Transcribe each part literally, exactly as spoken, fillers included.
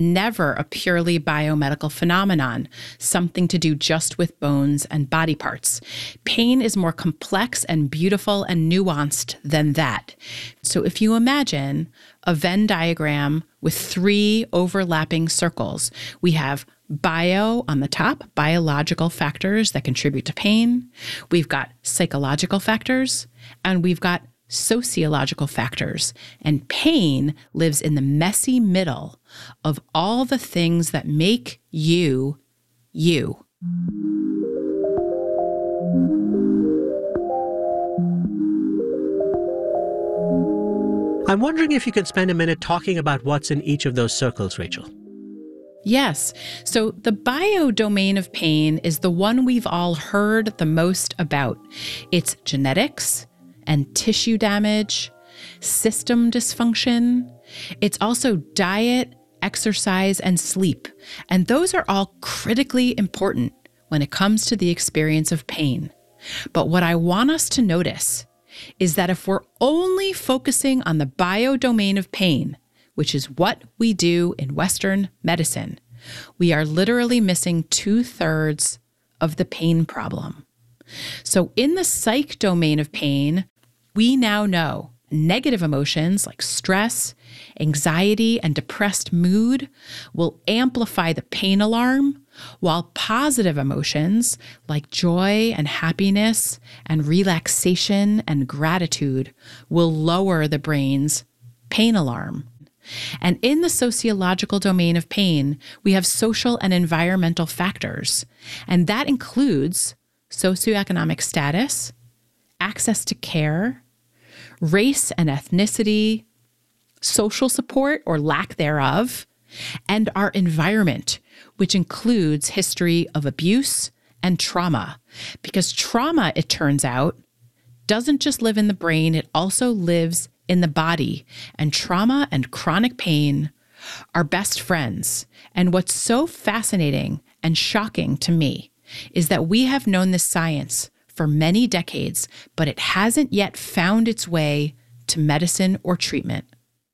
never a purely biomedical phenomenon, something to do just with bones and body parts. Pain is more complex and beautiful and nuanced than that. So if you imagine a Venn diagram with three overlapping circles, we have bio on the top, biological factors that contribute to pain. We've got psychological factors, and we've got sociological factors. And pain lives in the messy middle of all the things that make you, you. I'm wondering if you can spend a minute talking about what's in each of those circles, Rachel. Yes. So the bio domain of pain is the one we've all heard the most about. It's genetics and tissue damage, system dysfunction. It's also diet, exercise, and sleep. And those are all critically important when it comes to the experience of pain. But what I want us to notice is that if we're only focusing on the bio domain of pain, which is what we do in Western medicine, we are literally missing two-thirds of the pain problem. So in the psych domain of pain, we now know negative emotions like stress, anxiety, and depressed mood will amplify the pain alarm, while positive emotions like joy and happiness and relaxation and gratitude will lower the brain's pain alarm. And in the sociological domain of pain, we have social and environmental factors, and that includes socioeconomic status, access to care, race and ethnicity, social support or lack thereof, and our environment, which includes history of abuse and trauma. Because trauma, it turns out, doesn't just live in the brain, it also lives in the body. And trauma and chronic pain are best friends. And what's so fascinating and shocking to me is that we have known this science for many decades, but it hasn't yet found its way to medicine or treatment.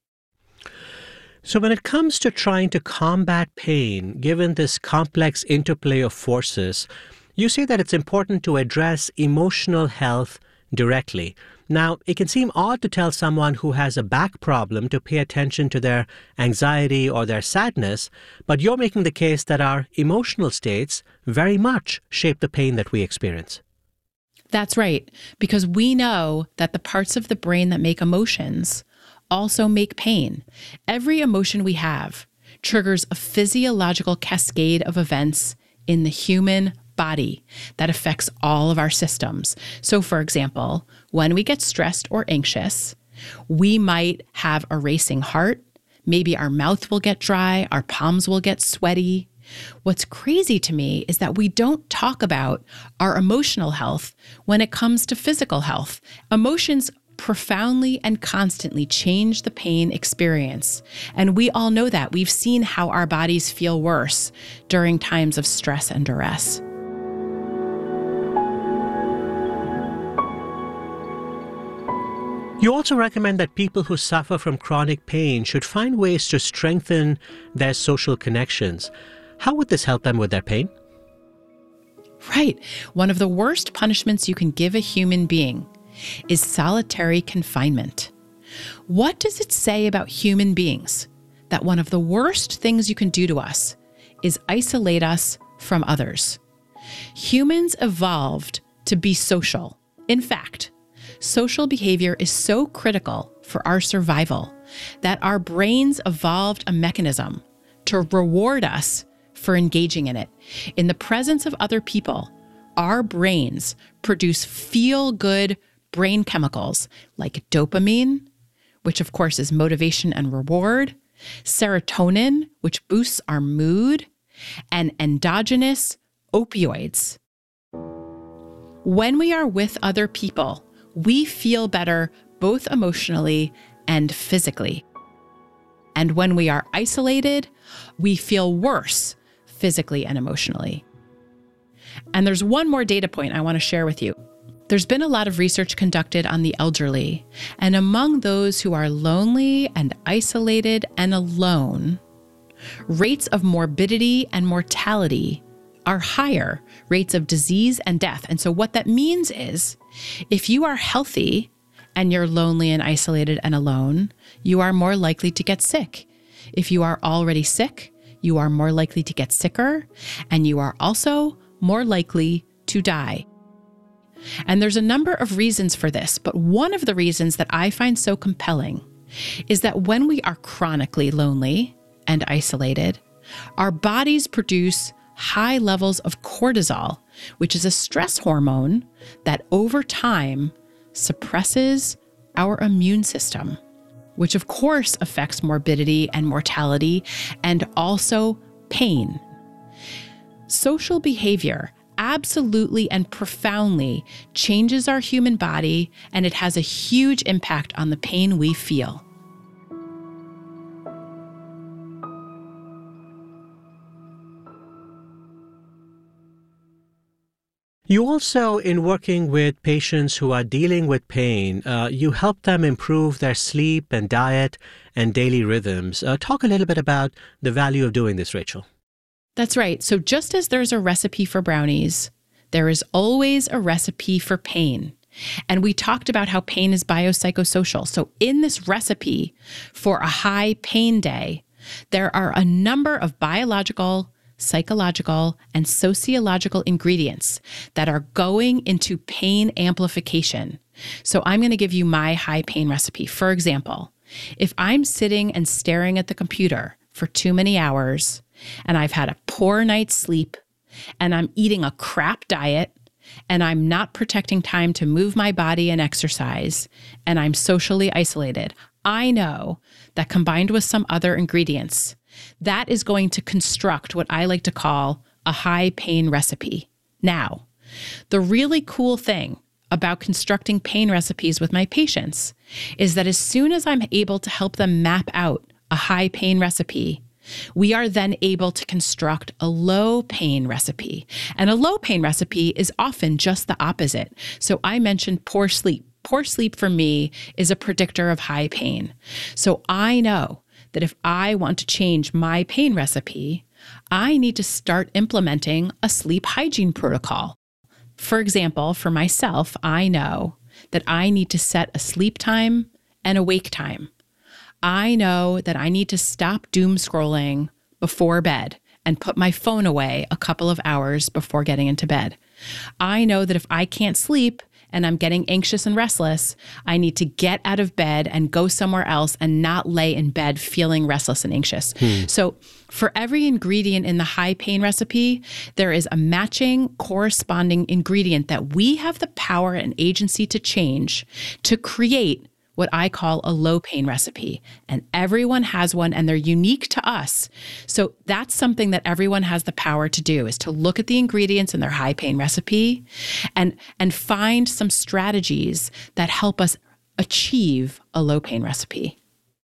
So when it comes to trying to combat pain, given this complex interplay of forces, you say that it's important to address emotional health directly. Now, it can seem odd to tell someone who has a back problem to pay attention to their anxiety or their sadness, but you're making the case that our emotional states very much shape the pain that we experience. That's right, because we know that the parts of the brain that make emotions also make pain. Every emotion we have triggers a physiological cascade of events in the human body that affects all of our systems. So, for example, when we get stressed or anxious, we might have a racing heart. Maybe our mouth will get dry, our palms will get sweaty. What's crazy to me is that we don't talk about our emotional health when it comes to physical health. Emotions profoundly and constantly change the pain experience. And we all know that. We've seen how our bodies feel worse during times of stress and duress. You also recommend that people who suffer from chronic pain should find ways to strengthen their social connections. How would this help them with their pain? Right. One of the worst punishments you can give a human being is solitary confinement. What does it say about human beings that one of the worst things you can do to us is isolate us from others? Humans evolved to be social. In fact, social behavior is so critical for our survival that our brains evolved a mechanism to reward us for engaging in it. In the presence of other people, our brains produce feel-good brain chemicals like dopamine, which of course is motivation and reward, serotonin, which boosts our mood, and endogenous opioids. When we are with other people, we feel better both emotionally and physically. And when we are isolated, we feel worse physically and emotionally. And there's one more data point I want to share with you. There's been a lot of research conducted on the elderly, and among those who are lonely and isolated and alone, rates of morbidity and mortality are higher, rates of disease and death. And so what that means is if you are healthy and you're lonely and isolated and alone, you are more likely to get sick. If you are already sick, you are more likely to get sicker, and you are also more likely to die. And there's a number of reasons for this, but one of the reasons that I find so compelling is that when we are chronically lonely and isolated, our bodies produce high levels of cortisol, which is a stress hormone that over time suppresses our immune system, which of course affects morbidity and mortality and also pain. Social behavior absolutely and profoundly changes our human body, and it has a huge impact on the pain we feel. You also, in working with patients who are dealing with pain, uh, you help them improve their sleep and diet and daily rhythms. Uh, talk a little bit about the value of doing this, Rachel. That's right. So just as there's a recipe for brownies, there is always a recipe for pain. And we talked about how pain is biopsychosocial. So in this recipe for a high pain day, there are a number of biological, psychological, and sociological ingredients that are going into pain amplification. So I'm going to give you my high pain recipe. For example, if I'm sitting and staring at the computer for too many hours, and I've had a poor night's sleep, and I'm eating a crap diet, and I'm not protecting time to move my body and exercise, and I'm socially isolated, I know that combined with some other ingredients, that is going to construct what I like to call a high pain recipe. Now, the really cool thing about constructing pain recipes with my patients is that as soon as I'm able to help them map out a high pain recipe, we are then able to construct a low pain recipe. And a low pain recipe is often just the opposite. So I mentioned poor sleep. Poor sleep for me is a predictor of high pain. So I know that if I want to change my pain recipe, I need to start implementing a sleep hygiene protocol. For example, for myself, I know that I need to set a sleep time and a wake time. I know that I need to stop doom scrolling before bed and put my phone away a couple of hours before getting into bed. I know that if I can't sleep and I'm getting anxious and restless, I need to get out of bed and go somewhere else and not lay in bed feeling restless and anxious. Hmm. So for every ingredient in the high pain recipe, there is a matching corresponding ingredient that we have the power and agency to change to create what I call a low pain recipe. And everyone has one and they're unique to us. So that's something that everyone has the power to do, is to look at the ingredients in their high pain recipe and, and find some strategies that help us achieve a low pain recipe.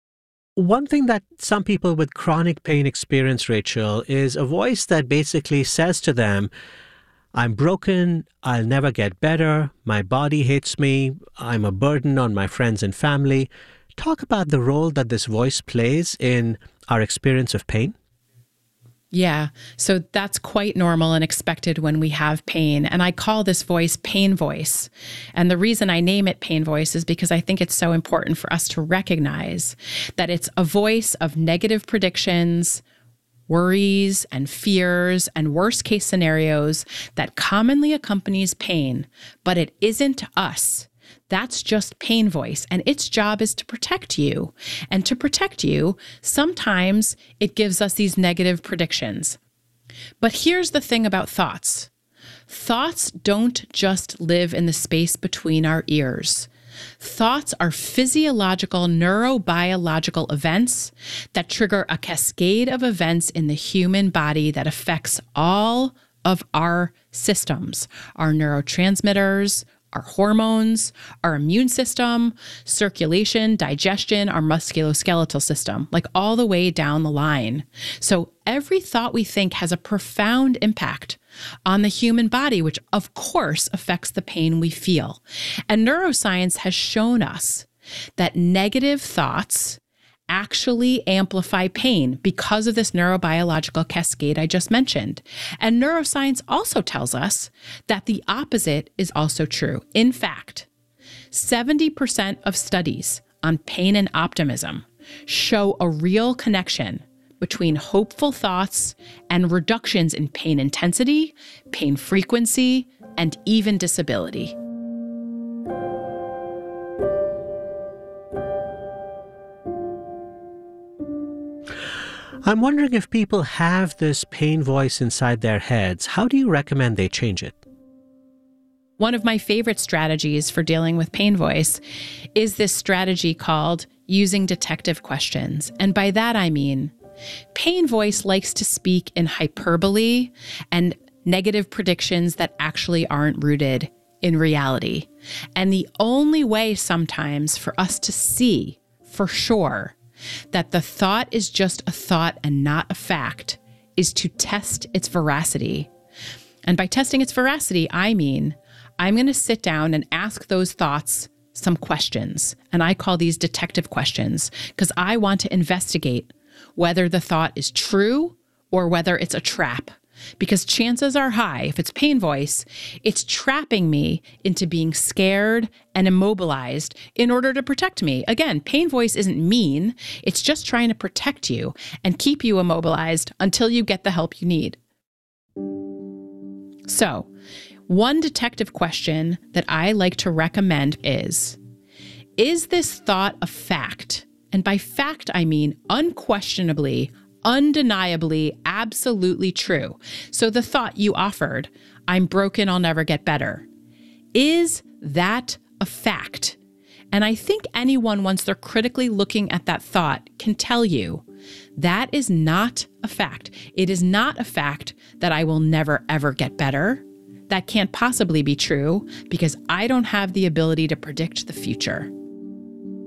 One thing that some people with chronic pain experience, Rachel, is a voice that basically says to them, I'm broken, I'll never get better, my body hates me, I'm a burden on my friends and family. Talk about the role that this voice plays in our experience of pain. Yeah, so that's quite normal and expected when we have pain. And I call this voice pain voice. And the reason I name it pain voice is because I think it's so important for us to recognize that it's a voice of negative predictions, worries and fears and worst case scenarios that commonly accompanies pain, but it isn't us. That's just pain voice, and its job is to protect you. And to protect you, sometimes it gives us these negative predictions. But here's the thing about thoughts. Thoughts don't just live in the space between our ears. Thoughts are physiological, neurobiological events that trigger a cascade of events in the human body that affects all of our systems, our neurotransmitters, our hormones, our immune system, circulation, digestion, our musculoskeletal system, like all the way down the line. So every thought we think has a profound impact on the human body, which of course affects the pain we feel. And neuroscience has shown us that negative thoughts actually amplify pain because of this neurobiological cascade I just mentioned. And neuroscience also tells us that the opposite is also true. In fact, seventy percent of studies on pain and optimism show a real connection between hopeful thoughts and reductions in pain intensity, pain frequency, and even disability. I'm wondering if people have this pain voice inside their heads. How do you recommend they change it? One of my favorite strategies for dealing with pain voice is this strategy called using detective questions. And by that, I mean, pain voice likes to speak in hyperbole and negative predictions that actually aren't rooted in reality. And the only way sometimes for us to see for sure that the thought is just a thought and not a fact is to test its veracity. And by testing its veracity, I mean, I'm going to sit down and ask those thoughts some questions. And I call these detective questions because I want to investigate whether the thought is true or whether it's a trap. Because chances are high, if it's pain voice, it's trapping me into being scared and immobilized in order to protect me. Again, pain voice isn't mean. It's just trying to protect you and keep you immobilized until you get the help you need. So, one detective question that I like to recommend is, is this thought a fact? And by fact, I mean unquestionably, undeniably, absolutely true. So the thought you offered, I'm broken, I'll never get better. Is that a fact? And I think anyone, once they're critically looking at that thought, can tell you that is not a fact. It is not a fact that I will never, ever get better. That can't possibly be true because I don't have the ability to predict the future.